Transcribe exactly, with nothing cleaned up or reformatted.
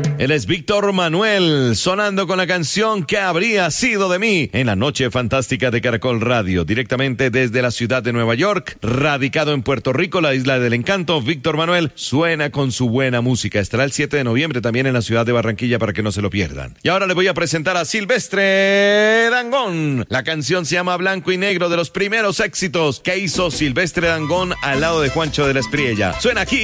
Él es Víctor Manuel, sonando con la canción ¿Qué habría sido de mí? En la noche fantástica de Caracol Radio, directamente desde la ciudad de Nueva York, radicado en Puerto Rico, la isla del encanto. Víctor Manuel suena con su buena música. Estará el siete de noviembre también en la ciudad de Barranquilla para que no se lo pierdan. Y ahora le voy a presentar a Silvestre Dangond. La canción se llama Blanco y Negro, de los primeros éxitos que hizo Silvestre Dangond al lado de Juancho de la Espriella. Suena aquí